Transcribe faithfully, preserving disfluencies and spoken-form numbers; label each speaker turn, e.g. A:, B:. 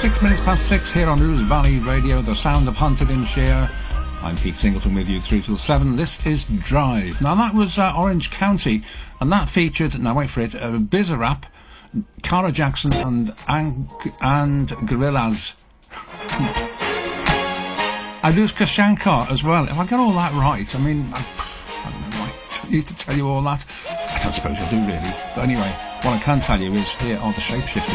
A: Six minutes past six here on Ouse Valley Radio, the sound of Huntingdonshire. I'm Pete Singleton with you through till seven. This is Drive. Now that was uh, Orange County, and that featured, now wait for it, uh, Bizarrap, Cara Jackson and and, and Gorillaz. Anushka Shankar as well. If I get all that right, I mean, I, I don't know why I need to tell you all that. I don't suppose I do really. But anyway, what I can tell you is here are the Shapeshifters.